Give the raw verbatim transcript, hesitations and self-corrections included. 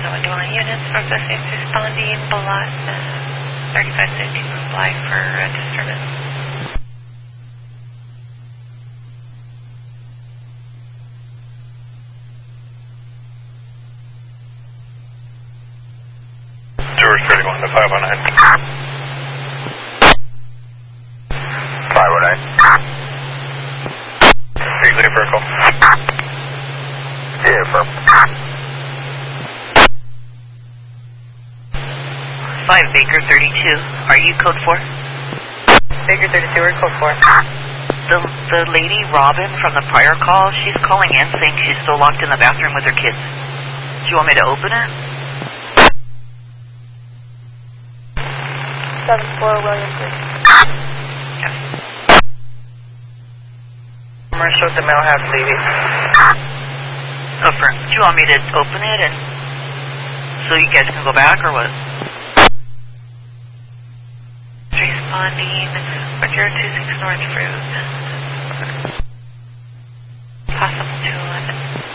one dwelling units, processing responding, Balas, thirty-five seventeen reply for uh, disturbance. Tours thirty-one to five oh nine. five oh nine. Are you clear for a call? Yeah, firm. five Baker thirty-two. Are you code four? Baker thirty-two, we're code four. The, the lady, Robin, from the prior call, she's calling in saying she's still locked in the bathroom with her kids. Do you want me to open it? seven four William Street. Yes. Commercial with the mail house, baby. Confirm. Do you want me to open it and so you guys can go back or what? Responding, Roger two six North Road.